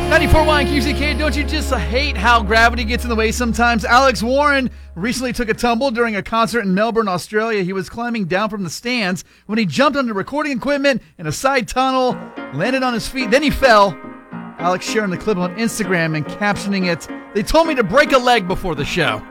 94.1 QCK, don't you just hate how gravity gets in the way sometimes? Alex Warren recently took a tumble during a concert in Melbourne, Australia. He was climbing down from the stands when he jumped onto recording equipment in a side tunnel, landed on his feet, then he fell. Alex sharing the clip on Instagram and captioning it, "They told me to break a leg before the show."